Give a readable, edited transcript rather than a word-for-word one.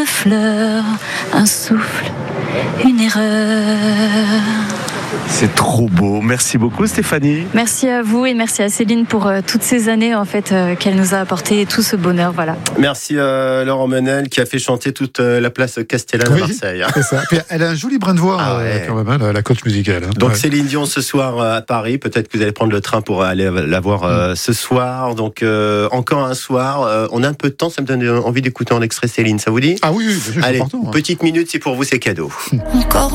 une fleur, un souffle, une erreur. C'est trop beau. Merci beaucoup Stéphanie. Merci à vous et merci à Céline pour toutes ces années en fait qu'elle nous a apporté tout ce bonheur. Voilà. Merci Laurent Menel qui a fait chanter toute la place Castellane à Marseille. C'est ça. Puis elle a un joli brin de voix quand même, la coach musicale. Donc Céline Dion ce soir à Paris. Peut-être que vous allez prendre le train pour aller la voir ce soir. Donc encore un soir. On a un peu de temps. Ça me donne envie d'écouter en extrait Céline. Ça vous dit ? Ah oui, c'est allez, important. Petite minute, c'est pour vous, c'est cadeau. Encore